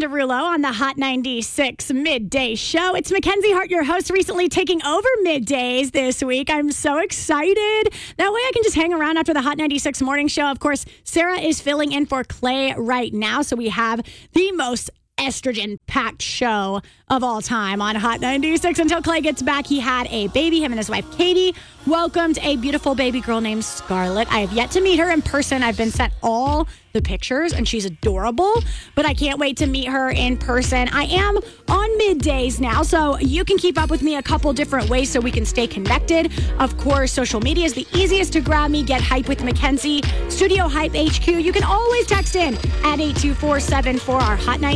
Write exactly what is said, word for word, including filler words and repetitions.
Derulo on the Hot ninety-six Midday Show. It's Mackenzie Hart, your host, recently taking over middays this week. I'm so excited. That way I can just hang around after the Hot ninety-six morning show. Of course, Sarah is filling in for Clay right now, so we have the most estrogen-packed show of all time on Hot ninety-six. Until Clay gets back, he had a baby. Him and his wife, Katie, welcomed a beautiful baby girl named Scarlett. I have yet to meet her in person. I've been sent all the pictures, and she's adorable, but I can't wait to meet her in person. I am on middays now, so you can keep up with me a couple different ways so we can stay connected. Of course, social media is the easiest to grab me. Get hype with Mackenzie, Studio Hype H Q. You can always text in at eight two four seven four, our Hot ninety-six